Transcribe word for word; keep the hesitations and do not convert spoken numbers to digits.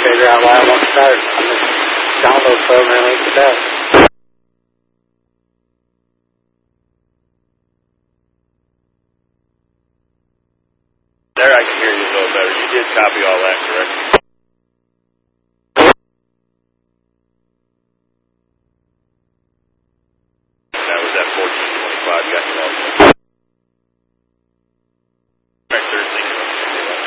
figure out why it won't start on this download program like the best. There I can hear you a little better. You did copy all that, correct?